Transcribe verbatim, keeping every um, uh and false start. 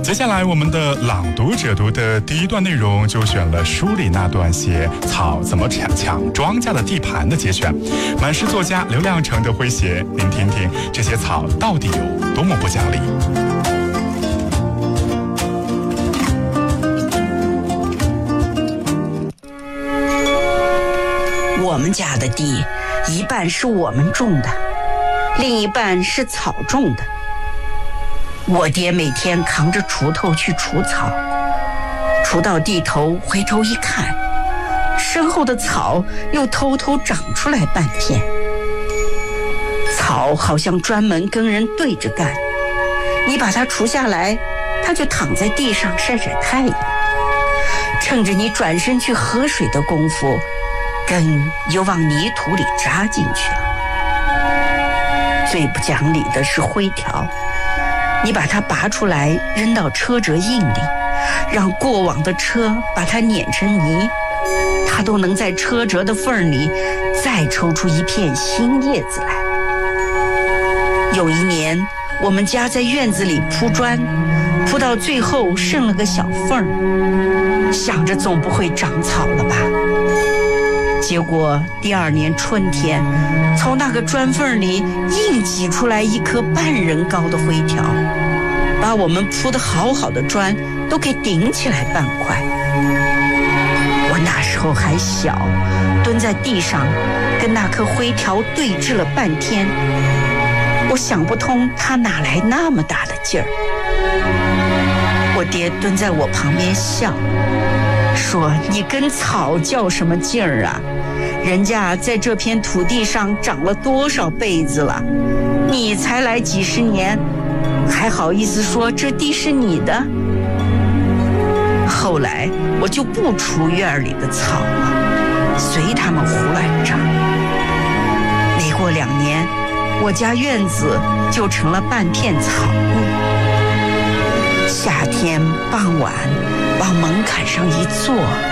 接下来我们的朗读者读的第一段内容就选了书里那段写草怎么抢抢庄稼的地盘的节选，满是作家刘亮程的诙谐，您听听这些草到底有多么不讲理。 我们家的地一半是我们种的，另一半是草种的。我爹每天扛着锄头去除草，锄到地头回头一看，身后的草又偷偷长出来半片。草好像专门跟人对着干，你把它除下来，它就躺在地上晒晒太阳，趁着你转身去喝水的功夫，根又往泥土里扎进去了。最不讲理的是灰条，你把它拔出来扔到车辙印里，让过往的车把它碾成泥，它都能在车辙的缝里再抽出一片新叶子来。有一年我们家在院子里铺砖，铺到最后剩了个小缝，想着总不会长草了吧，结果第二年春天，从那个砖缝里硬挤出来一颗半人高的灰条，把我们铺得好好的砖都给顶起来半块。我那时候还小，蹲在地上跟那颗灰条对峙了半天，我想不通它哪来那么大的劲儿。我爹蹲在我旁边笑，说你跟草较什么劲儿啊，人家在这片土地上长了多少辈子了，你才来几十年，还好意思说这地是你的。后来我就不除院里的草了，随他们胡乱长。没过两年，我家院子就成了半片草屋。夏天傍晚往门槛上一坐，